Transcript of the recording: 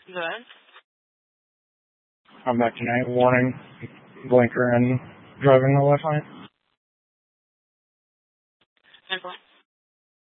Good. I'm back tonight. Warning, blinker and driving the left lane. And what?